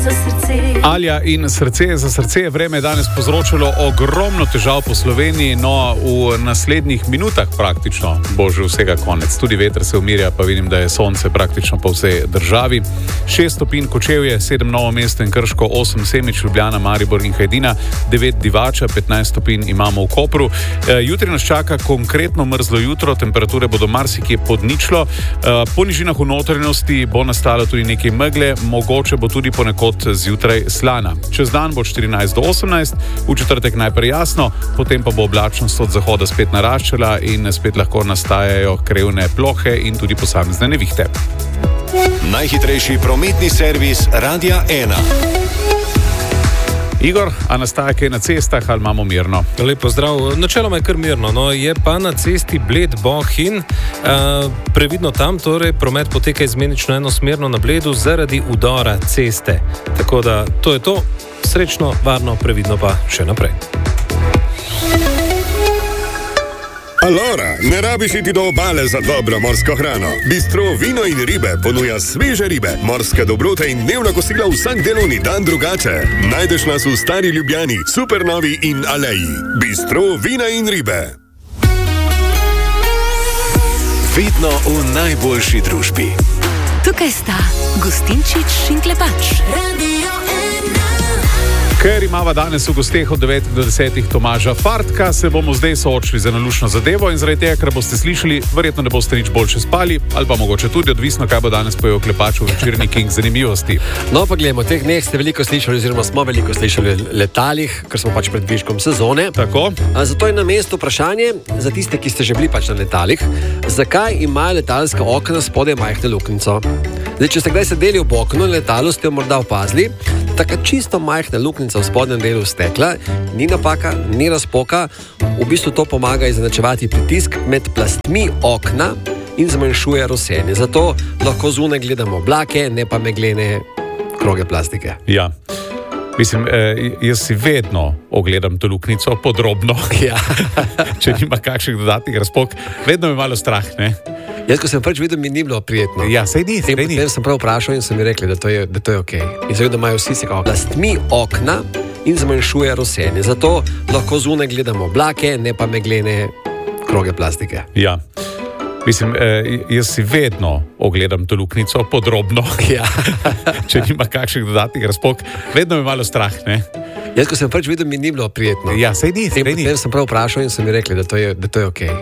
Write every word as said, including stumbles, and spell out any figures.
za srce. Alja in srce za srce je vreme danes povzročilo ogromno težav po Sloveniji, no v naslednjih minutah praktično bo že vsega konec. Tudi veter se umirja, pa vidim, da je sonce praktično po vsej državi. šest stopinj Kočevje, sedem Novo mesto in Krško, osem Semič, Ljubljana, Maribor in Hajdina, devet Divača, petnajst stopinj imamo v Kopru. E, jutri nas čaka konkretno mrzlo jutro, temperature bodo marsikje pod ničlo. E, po nižinah v notranjosti bo nastalo tudi nekaj megle, mogoče bo tudi ponekod zjutraj slana. Čez dan bo štirinajst do osemnajst, v četrtek najprej jasno, potem pa bo oblačnost od zahoda spet naraščala in spet lahko nastajajo krevne plohe in tudi posamezne nevihte. Najhitrejši prometni servis Radia ena. Igor, a nastaja kaj na cestah ali imamo mirno? Lep pozdrav. Načeloma je kar mirno, no, je pa na cesti Bled-Bohinj. Uh, previdno tam, torej promet poteka izmenično enosmerno na Bledu zaradi udora ceste. Tako da to je to. Srečno, varno, previdno pa še naprej. Alora, ne rabiš iti do obale za dobro morsko hrano. Bistro Vino in ribe ponuja sveže ribe, morske dobrote in dnevna kosila vsak delovni dan drugače. Najdeš nas v Stari Ljubljani, Supernovi in Aleji. Bistro Vina in ribe. Vedno v najboljši družbi. Tukaj sta Gustinčič in Klepač. Ker imava danes v gosteh od devetih do desetih Tomaža Fartka, se bomo zdaj soočili z eno lušno zadevo in zaradi tega, ker boste slišali, verjetno ne boste nič boljše spali, ali pa mogoče tudi, odvisno, kaj bo danes povedal Klepač v večerni King zanimivosti. No, pa gledamo, teh dneh ste veliko slišali, oziroma smo veliko slišali o letalih, ker smo pač pred viškom sezone. Tako. A, zato je na mestu vprašanje za tiste, ki ste že bili pač na letalih, zakaj imajo letalska okna spodaj majhno luknjico? Zdaj, če ste kdaj sedeli ob oknu in letalu, ste jo morda opazili, taka čisto majhna luknjica v spodnjem delu stekla, ni napaka, ni razpoka, v bistvu to pomaga izenačevati pritisk med plastmi okna in zmanjšuje rosenje. Zato lahko zunaj gledamo oblake, ne pa meglene kroge plastike. Ja. Mislim, eh, jaz si vedno ogledam to luknjico podrobno, Ja. če nima kakšnih dodatnih razpok. Vedno me malo strah, ne? Jaz, ko sem prvič videl, mi ni bilo prijetno. Ja, sej ni, sej ni. Potem sem prav vprašal in so mi rekli, da to je, da to je okej. In seveda imajo vsi se kao plastmi okna in zmanjšuje rosenje. Zato lahko zunaj gledamo oblake, ne pa meglene kroge plastike. Ja. Mislim, eh, jaz si vedno ogledam to luknjico podrobno, Ja. če nima kakšnih dodatnih razpok. Vedno me malo strah, ne? Jaz, ko sem prvič videl, mi ni bilo prijetno. Ja, sej ni, sej ni. Potem sem prav vprašal in so mi rekli, da to je, da to je okej.